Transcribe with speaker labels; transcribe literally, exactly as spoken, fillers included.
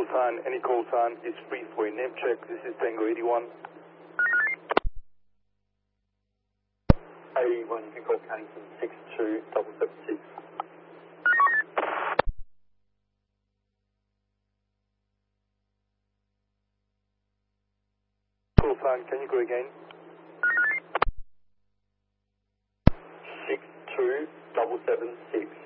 Speaker 1: sign, any call sign is free for a name check. This is Tango eighty-one.
Speaker 2: eighty-one, you can call Cannington six two seven seven six.
Speaker 1: Call sign, can you go again?
Speaker 2: six two seven seven six.